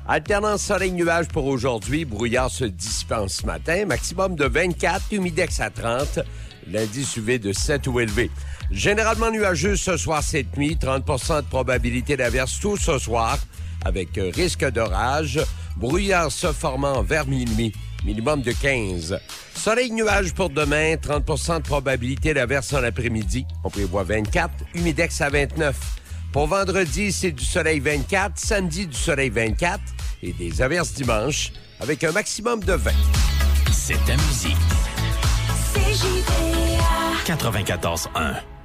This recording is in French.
Alternance soleil-nuage pour aujourd'hui. Brouillard se dissipant ce matin. Maximum de 24, humidex à 30. L'indice UV de 7 ou élevé. Généralement nuageux ce soir, cette nuit. 30 de probabilité d'averse tout ce soir avec risque d'orage. Brouillard se formant vers minuit. Minimum de 15. Soleil-nuage pour demain. 30 de probabilité d'averse en après-midi. On prévoit 24. Humidex à 29. Pour vendredi, c'est du soleil 24. Samedi, du soleil 24. Et des averses dimanche avec un maximum de 20. C'est ta musique. CJDA 94.1